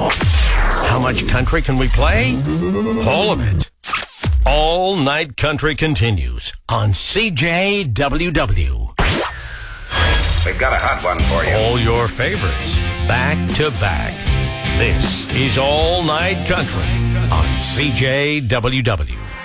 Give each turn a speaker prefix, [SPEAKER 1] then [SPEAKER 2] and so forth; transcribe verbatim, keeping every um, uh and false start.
[SPEAKER 1] How much country can we play? All of it. All Night Country continues on C J W W.
[SPEAKER 2] We've got a hot one for you.
[SPEAKER 1] All your favorites, back to back. This is All Night Country on C J W W.